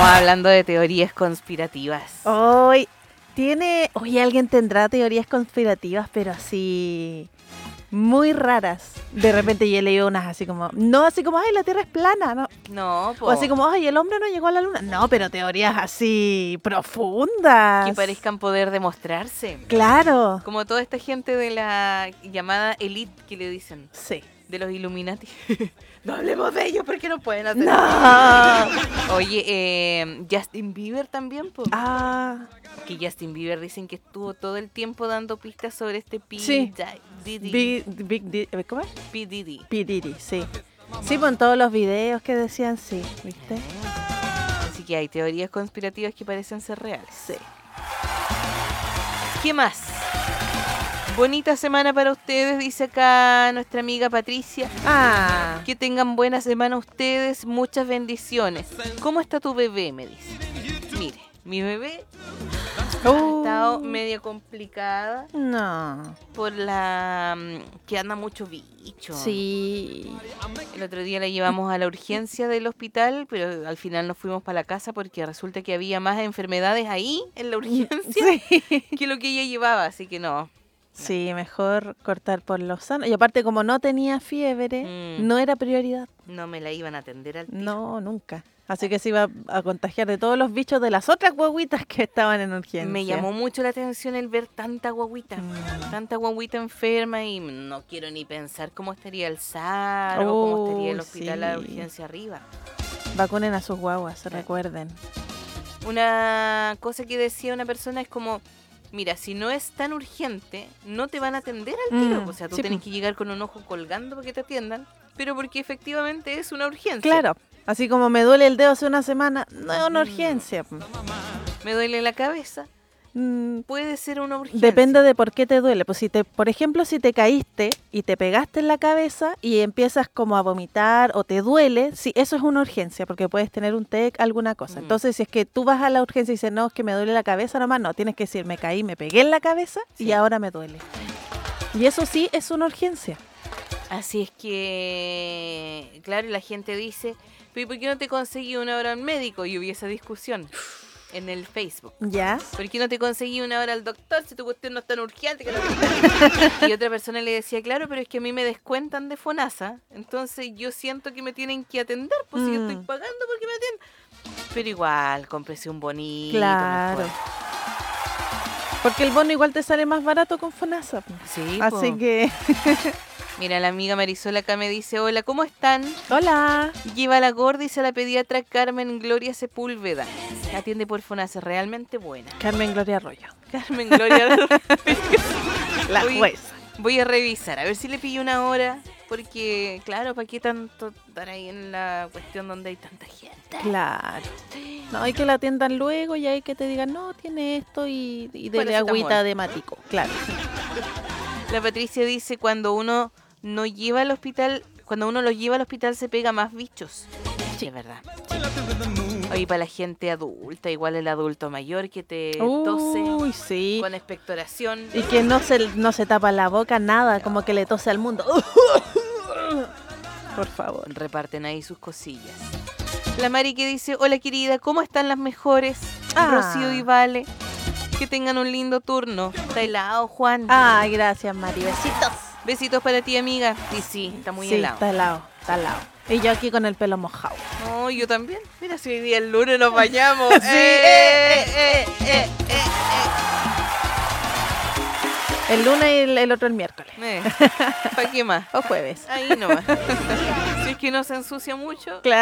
Estamos hablando de teorías conspirativas. Hoy alguien tendrá teorías conspirativas, pero así muy raras. De repente yo he leído unas así como, no así como, ay, la Tierra es plana, no. No, O así como, ay, el hombre no llegó a la luna. No, pero teorías así profundas. que parezcan poder demostrarse. Claro. Como toda esta gente de la llamada elite que le dicen, Sí. de los Illuminati. No hablemos de ellos porque no pueden hacer. No. Oye, Justin Bieber también, pues. Ah, Que Justin Bieber dicen que estuvo todo el tiempo dando pistas sobre este Sí. ¿Cómo es? P. Diddy. P. Diddy, sí. Sí, pues en todos los videos que decían sí, ¿viste? Así que hay teorías conspirativas que parecen ser reales. Sí. ¿Qué más? Bonita semana para ustedes, dice acá nuestra amiga Patricia. Ah, Que tengan buena semana ustedes, muchas bendiciones. ¿Cómo está tu bebé? Me dice. Mire, mi bebé ha estado medio complicada no. por la que anda mucho bicho. Sí. El otro día la llevamos a la urgencia del hospital, pero al final nos fuimos para la casa porque resulta que había más enfermedades ahí en la urgencia Sí. que lo que ella llevaba, así que no. Sí, mejor cortar por lo sano. Y aparte, como no tenía fiebre, no era prioridad. No me la iban a atender al tiro. No, nunca. Así que se iba a contagiar de todos los bichos de las otras guaguitas que estaban en urgencia. Me llamó mucho la atención el ver tanta guaguita enferma y no quiero ni pensar cómo estaría el SAR o cómo estaría el hospital a la urgencia arriba. Vacunen a sus guaguas, recuerden. Una cosa que decía una persona es como, mira, si no es tan urgente, no te van a atender al tiro. O sea, tú tienes que llegar con un ojo colgando para que te atiendan, pero porque efectivamente es una urgencia. Claro, así como me duele el dedo hace una semana, no es una urgencia. Me duele la cabeza, puede ser una urgencia. Depende de por qué te duele. Pues por ejemplo, si te caíste y te pegaste en la cabeza y empiezas como a vomitar o te duele, sí, eso es una urgencia, porque puedes tener un TEC, alguna cosa. Entonces, si es que tú vas a la urgencia y dices, no, es que me duele la cabeza nomás, no, tienes que decir, me caí, me pegué en la cabeza y ahora me duele. Y eso sí es una urgencia. Así es que, claro, la gente dice, pero ¿por qué no te conseguí una hora al médico? Y hubo esa discusión en el Facebook. ¿Ya? ¿Por qué no te conseguí una hora al doctor si tu cuestión no es tan urgente? Y otra persona le decía, claro, pero es que a mí me descuentan de FONASA, entonces yo siento que me tienen que atender, pues si yo estoy pagando porque me atienden. Pero igual, cómprese un bonito. Claro. Mejor. Porque el bono igual te sale más barato con FONASA. Sí, así po. que... Mira, la amiga Marisol acá me dice, hola, ¿cómo están? Hola. Lleva a la Gordis a la pediatra Carmen Gloria Sepúlveda. Atiende por FONASA, realmente buena. Carmen Gloria Arroyo. Carmen Gloria Arroyo. La jueza. Voy a revisar, a ver si le pillo una hora, porque, claro, ¿para qué tanto estar ahí en la cuestión donde hay tanta gente? Claro. No, hay que la atiendan luego y hay que te digan, no, tiene esto y dele agüita de matico. Claro. La Patricia dice, cuando uno lo lleva al hospital se pega más bichos. Sí, es verdad. Oye, para la gente adulta, igual el adulto mayor que te tose sí. con expectoración. Y que no se tapa la boca, nada, como que le tose al mundo. Por favor. Reparten ahí sus cosillas. La Mari que dice, hola querida, ¿cómo están las mejores? Rocío y Vale. Que tengan un lindo turno. Está helado, Juan. Ay, gracias, Mari. Besitos. Besitos para ti, amiga. Sí, está muy helado. Está helado. Y yo aquí con el pelo mojado. Oh, yo también. Mira, si hoy día el lunes nos bañamos. El lunes y el otro el miércoles. ¿Para qué más? O jueves. Ahí nomás. Si es que no se ensucia mucho. Claro.